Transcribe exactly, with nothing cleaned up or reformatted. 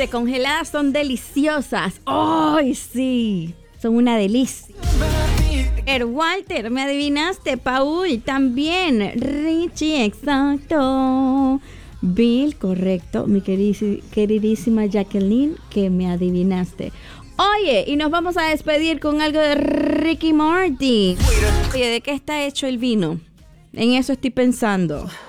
Oye, congeladas son deliciosas. ¡Ay, sí! Son una delicia. Walter, ¿me adivinaste? Paul, también. Richie, exacto. Bill, correcto. Mi queridísima, queridísima Jacqueline, que me adivinaste. Oye, y nos vamos a despedir con algo de Ricky Martin. Oye, ¿de qué está hecho el vino? En eso estoy pensando.